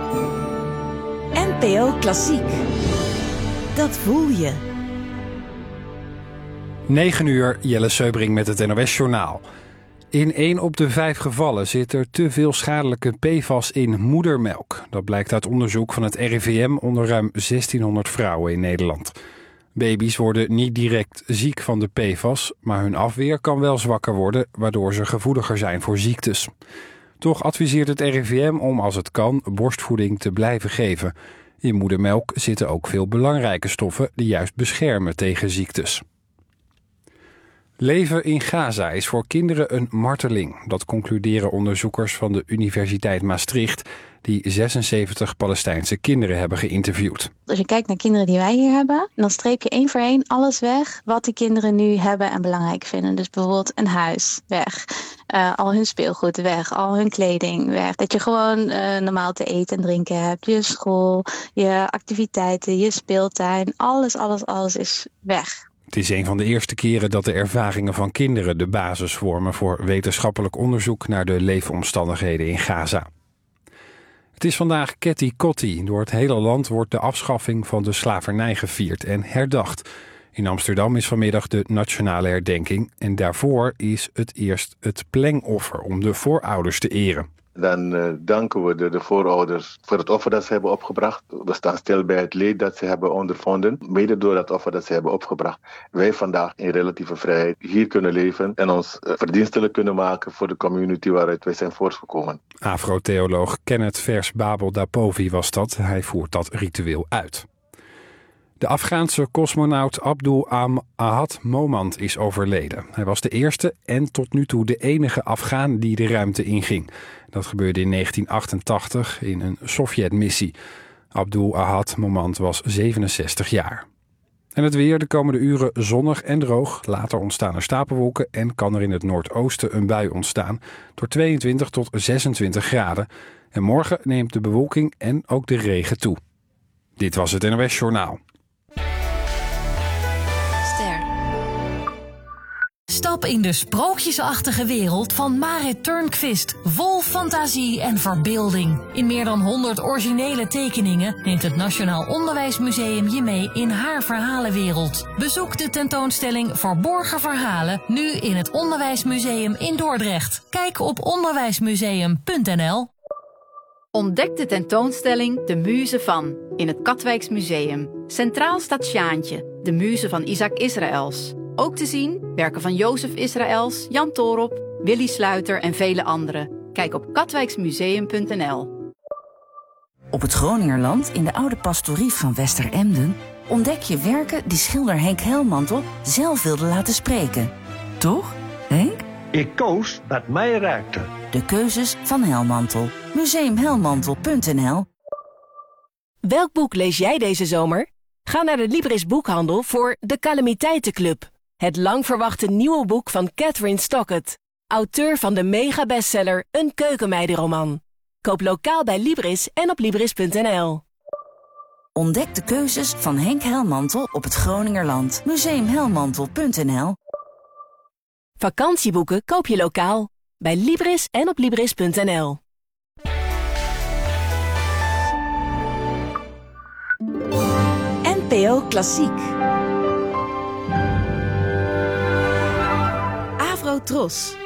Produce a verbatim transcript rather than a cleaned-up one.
N P O Klassiek. Dat voel je. negen uur, Jelle Seubring met het N O S-journaal. In één op de vijf gevallen zit er te veel schadelijke P F A S in moedermelk. Dat blijkt uit onderzoek van het R I V M onder ruim zestienhonderd vrouwen in Nederland. Baby's worden niet direct ziek van de P F A S, maar hun afweer kan wel zwakker worden, waardoor ze gevoeliger zijn voor ziektes. Toch adviseert het R I V M om, als het kan, borstvoeding te blijven geven. In moedermelk zitten ook veel belangrijke stoffen die juist beschermen tegen ziektes. Leven in Gaza is voor kinderen een marteling. Dat concluderen onderzoekers van de Universiteit Maastricht, die zesenzeventig Palestijnse kinderen hebben geïnterviewd. Als je kijkt naar kinderen die wij hier hebben, dan streep je één voor één alles weg wat die kinderen nu hebben en belangrijk vinden. Dus bijvoorbeeld een huis, weg. Uh, al hun speelgoed, weg. Al hun kleding, weg. Dat je gewoon uh, normaal te eten en drinken hebt. Je school, je activiteiten, je speeltuin. Alles, alles, alles is weg. Het is een van de eerste keren dat de ervaringen van kinderen de basis vormen voor wetenschappelijk onderzoek naar de leefomstandigheden in Gaza. Het is vandaag Ketty Kotti. Door het hele land wordt de afschaffing van de slavernij gevierd en herdacht. In Amsterdam is vanmiddag de nationale herdenking en daarvoor is het eerst het plengoffer om de voorouders te eren. Dan uh, danken we de, de voorouders voor het offer dat ze hebben opgebracht. We staan stil bij het leed dat ze hebben ondervonden. Mede door dat offer dat ze hebben opgebracht. Wij vandaag in relatieve vrijheid hier kunnen leven en ons uh, verdienstelijk kunnen maken voor de community waaruit wij zijn voortgekomen. Afro-theoloog Kenneth Vers Babel Dapovi was dat. Hij voert dat ritueel uit. De Afghaanse cosmonaut Abdul Ahad Momand is overleden. Hij was de eerste en tot nu toe de enige Afghaan die de ruimte inging. Dat gebeurde in negentien achtentachtig in een Sovjet-missie. Abdul Ahad Momand was zevenenzestig jaar. En het weer, de komende uren zonnig en droog. Later ontstaan er stapelwolken en kan er in het noordoosten een bui ontstaan. Door tweeëntwintig tot zesentwintig graden. En morgen neemt de bewolking en ook de regen toe. Dit was het N O S-journaal. Stap in de sprookjesachtige wereld van Marit Turnquist. Vol fantasie en verbeelding. In meer dan honderd originele tekeningen neemt het Nationaal Onderwijsmuseum je mee in haar verhalenwereld. Bezoek de tentoonstelling Verborgen Verhalen nu in het Onderwijsmuseum in Dordrecht. Kijk op onderwijsmuseum punt n l. Ontdek de tentoonstelling De Muze van in het Katwijks Museum. Centraal staat Sjaantje, de muze van Isaac Israëls. Ook te zien werken van Jozef Israëls, Jan Toorop, Willy Sluiter en vele anderen. Kijk op katwijksmuseum punt n l. Op het Groningerland, in de oude pastorie van Westeremden, ontdek je werken die schilder Henk Helmantel zelf wilde laten spreken. Toch, Henk? Ik koos wat mij raakte. De keuzes van Helmantel. museum helmantel punt n l. Welk boek lees jij deze zomer? Ga naar de Libris boekhandel voor De Calamiteitenclub. Het lang verwachte nieuwe boek van Catherine Stockett. Auteur van de mega-bestseller Een keukenmeidenroman. Koop lokaal bij Libris en op libris punt n l. Ontdek de keuzes van Henk Helmantel op het Groningerland. museum helmantel punt n l. Vakantieboeken koop je lokaal. Bij Libris en op libris punt n l. N P O Klassiek. Afro Tros.